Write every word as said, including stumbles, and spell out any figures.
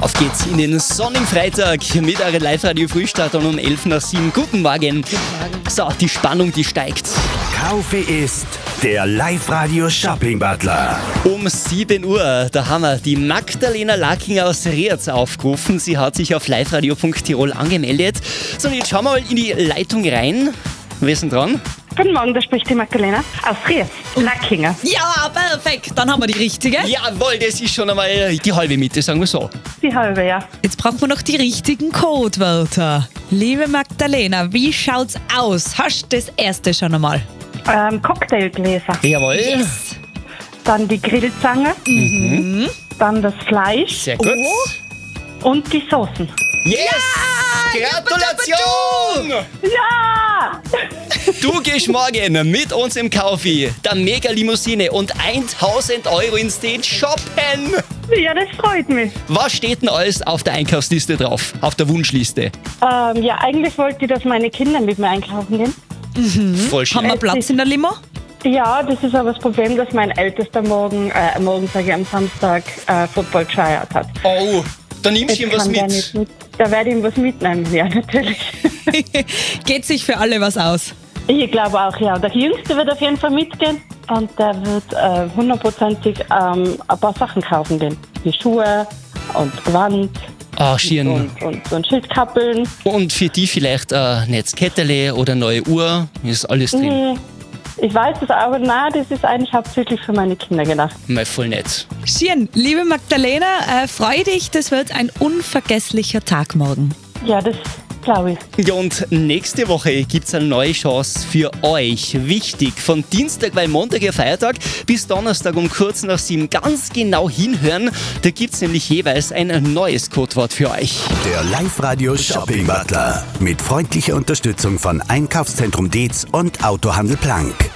Auf geht's in den sonnigen Freitag mit euren Live-Radio-Frühstartern um elf nach sieben. Guten Morgen. So, die Spannung, die steigt. Kaufe ist der Live-Radio-Shopping-Butler. Um sieben Uhr, da haben wir die Magdalena Lackinger aus Rierz aufgerufen. Sie hat sich auf liveradio punkt tirol angemeldet. So, und jetzt schauen wir mal in die Leitung rein. Wer ist denn dran? Guten Morgen, da spricht die Magdalena aus Rierz, Lackinger. Ja, perfekt. Dann haben wir die richtige. Jawohl, das ist schon einmal die halbe Miete, sagen wir so. Die halbe, ja. Jetzt brauchen wir noch die richtigen Codewörter. Liebe Magdalena, wie schaut's aus? Hast du das erste schon einmal? Ähm, Cocktailgläser. Jawohl. Dann die Grillzange. Mhm. Dann das Fleisch. Sehr gut. Und die Soßen. Yes! Gratulation! Ja! Du gehst morgen mit uns im Kaufi der Mega-Limousine und tausend Euro ins Stage shoppen. Ja, das freut mich. Was steht denn alles auf der Einkaufsliste drauf? Auf der Wunschliste? Ähm, ja, eigentlich wollte ich, dass meine Kinder mit mir einkaufen gehen. Voll schön. Haben wir Platz in der Limo? Ja, das ist aber das Problem, dass mein Ältester morgen, äh, morgen sage ich am Samstag, äh, Football Tryout hat. Oh, dann nimmst du ihm was kann der mit. nicht mit. Da werde ich ihm was mitnehmen, ja, natürlich. Geht sich für alle was aus? Ich glaube auch, ja. Der Jüngste wird auf jeden Fall mitgehen und der wird äh, hundertprozentig ähm, ein paar Sachen kaufen gehen. Die Schuhe und Gewand Ah, schön. und, und, und Schildkappeln. Und für die vielleicht ein Netzkettele oder eine neue Uhr. Ist alles drin. Nee, ich weiß es, aber nein, das ist eigentlich hauptsächlich für meine Kinder gedacht. Mal voll nett. Schön. Liebe Magdalena, äh, freu dich, das wird ein unvergesslicher Tag morgen. Ja, das glaube ich. Ja, und nächste Woche gibt es eine neue Chance für euch. Wichtig, von Dienstag, weil Montag ja Feiertag, bis Donnerstag um kurz nach sieben ganz genau hinhören. Da gibt es nämlich jeweils ein neues Codewort für euch. Der Live-Radio-Shopping-Butler. Mit freundlicher Unterstützung von Einkaufszentrum Dietz und Autohandel Plank.